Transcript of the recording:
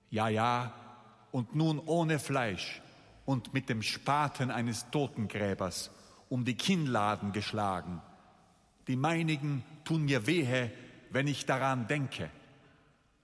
Ja, ja, und nun ohne Fleisch und mit dem Spaten eines Totengräbers um die Kinnladen geschlagen. Die meinigen tun mir wehe, wenn ich daran denke.